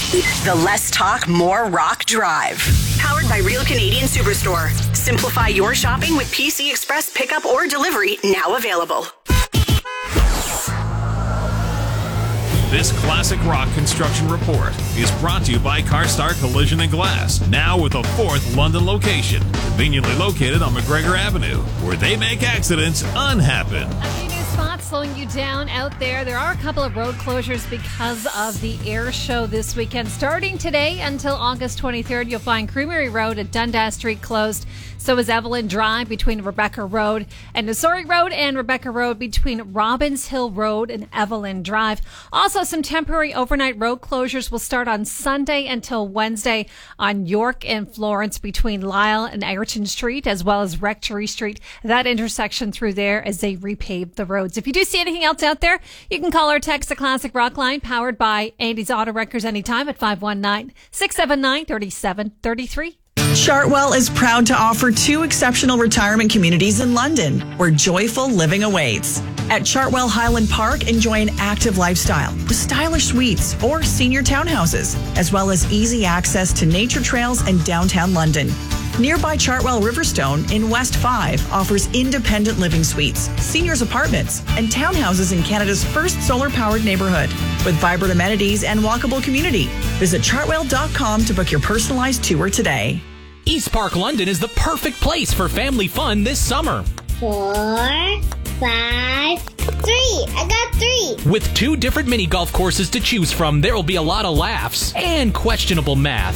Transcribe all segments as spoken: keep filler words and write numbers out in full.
The Less Talk, More Rock Drive. Powered by Real Canadian Superstore. Simplify your shopping with P C Express pickup or delivery, now available. This classic rock construction report is brought to you by CarStar Collision and Glass, now with a fourth London location, conveniently located on McGregor Avenue, where they make accidents unhappen. A few new spots slowing you down out there. There are a couple of road closures because of the air show this weekend. Starting today until August twenty-third, you'll find Creamery Road at Dundas Street closed. So is Evelyn Drive between Rebecca Road and Nassori Road, and Rebecca Road between Robbins Hill Road and Evelyn Drive. Also, some temporary overnight road closures will start on Sunday until Wednesday on York and Florence between Lyle and Ayrton Street, as well as Rectory Street. That intersection through there as they repave the roads. If you do see anything else out there, you can call or text the Classic Rock line, powered by Andy's Auto Wreckers, anytime at five one nine, six seven nine, three seven three three. Chartwell is proud to offer two exceptional retirement communities in London where joyful living awaits. At Chartwell Highland Park, enjoy an active lifestyle with stylish suites or senior townhouses, as well as easy access to nature trails and downtown London. Nearby Chartwell Riverstone in West five offers independent living suites, seniors apartments, and townhouses in Canada's first solar-powered neighborhood with vibrant amenities and walkable community. Visit chartwell dot com to book your personalized tour today. East Park London is the perfect place for family fun this summer. Four, five, three. I got three. With two different mini golf courses to choose from, there will be a lot of laughs and questionable math.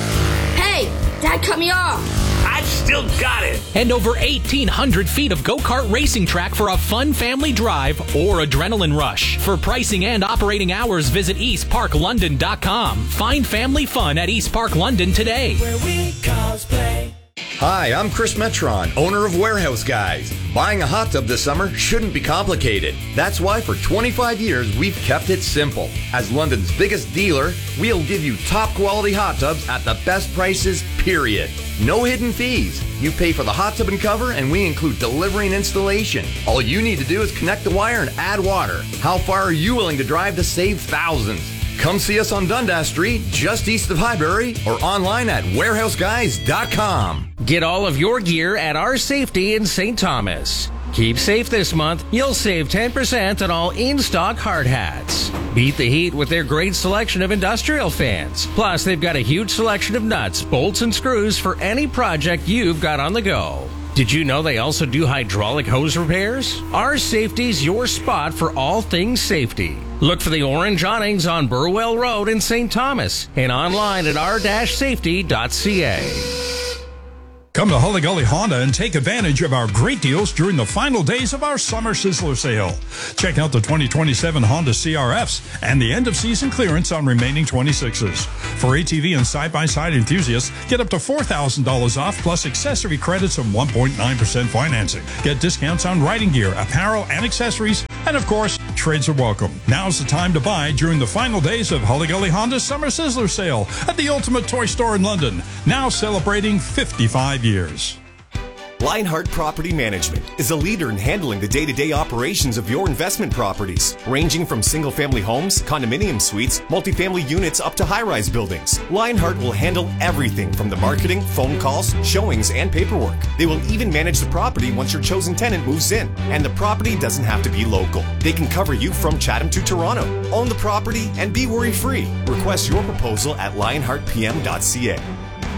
Hey, Dad cut me off. I still got it. And over eighteen hundred feet of go-kart racing track for a fun family drive or adrenaline rush. For pricing and operating hours, visit east park london dot com. Find family fun at East Park London today. Where we cosplay. Hi, I'm Chris Metron, owner of Warehouse Guys. Buying a hot tub this summer shouldn't be complicated. That's why for twenty-five years, we've kept it simple. As London's biggest dealer, we'll give you top quality hot tubs at the best prices, period. No hidden fees. You pay for the hot tub and cover, and we include delivery and installation. All you need to do is connect the wire and add water. How far are you willing to drive to save thousands? Come see us on Dundas Street, just east of Highbury, or online at warehouse guys dot com. Get all of your gear at Our Safety in Saint Thomas. Keep safe this month. You'll save ten percent on all in-stock hard hats. Beat the heat with their great selection of industrial fans. Plus, they've got a huge selection of nuts, bolts, and screws for any project you've got on the go. Did you know they also do hydraulic hose repairs? Our Safety's your spot for all things safety. Look for the orange awnings on Burwell Road in Saint Thomas and online at r dash safety dot c a. Come to Hully Gully Honda and take advantage of our great deals during the final days of our Summer Sizzler sale. Check out the twenty twenty-seven Honda C R Fs and the end-of-season clearance on remaining twenty-sixes. For A T V and side-by-side enthusiasts, get up to four thousand dollars off plus accessory credits of one point nine percent financing. Get discounts on riding gear, apparel, and accessories. And, of course, trades are welcome. Now's the time to buy during the final days of Hully Gully Honda's Summer Sizzler sale at the Ultimate Toy Store in London, now celebrating fifty-five years. Lionheart Property Management is a leader in handling the day-to-day operations of your investment properties, ranging from single-family homes, condominium suites, multifamily units, up to high-rise buildings. Lionheart will handle everything from the marketing, phone calls, showings, and paperwork. They will even manage the property once your chosen tenant moves in, and the property doesn't have to be local. They can cover you from Chatham to Toronto. Own the property and be worry-free. Request your proposal at lionheart p m dot c a.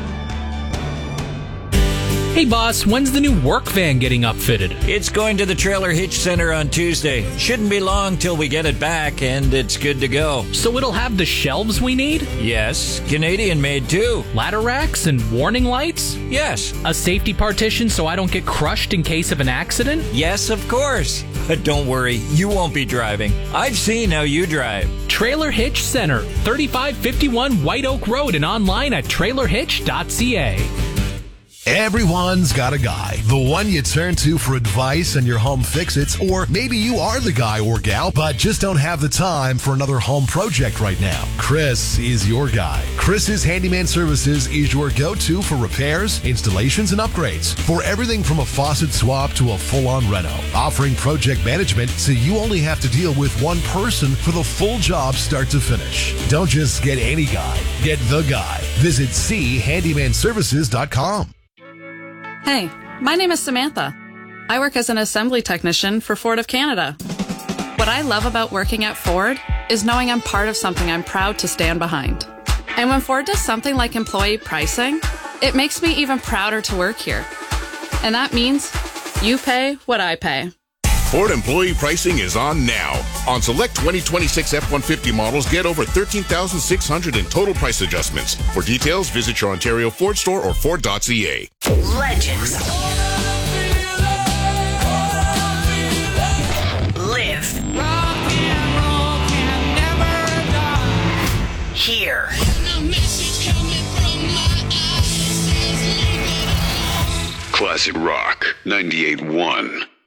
Hey boss, when's the new work van getting upfitted? It's going to the Trailer Hitch Center on Tuesday. Shouldn't be long till we get it back and it's good to go. So it'll have the shelves we need? Yes, Canadian made too. Ladder racks and warning lights? Yes. A safety partition so I don't get crushed in case of an accident? Yes, of course. But don't worry, you won't be driving. I've seen how you drive. Trailer Hitch Center, thirty-five fifty-one White Oak Road, and online at trailer hitch dot c a. Everyone's got a guy. The one you turn to for advice on your home fix-its, or maybe you are the guy or gal, but just don't have the time for another home project right now. Chris is your guy. Chris's Handyman Services is your go-to for repairs, installations, and upgrades. For everything from a faucet swap to a full-on reno. Offering project management so you only have to deal with one person for the full job start to finish. Don't just get any guy. Get the guy. Visit c handyman services dot com. Hey, my name is Samantha. I work as an assembly technician for Ford of Canada. What I love about working at Ford is knowing I'm part of something I'm proud to stand behind. And when Ford does something like employee pricing, it makes me even prouder to work here. And that means you pay what I pay. Ford employee pricing is on now. On select twenty twenty-six F one fifty models, get over thirteen thousand six hundred dollars in total price adjustments. For details, visit your Ontario Ford store or Ford dot c a. Legends. Live. Here. Classic Rock ninety-eight point one.